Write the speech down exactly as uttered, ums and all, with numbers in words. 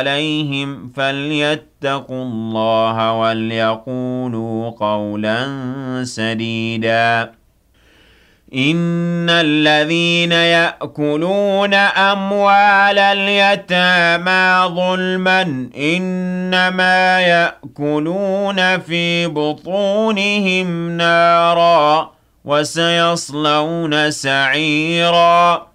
عليهم فليتقوا الله وليقولوا قولا سديدا إن الذين يأكلون أموال اليتامى ظلما إنما يأكلون في بطونهم نارا وسيصلون سعيرا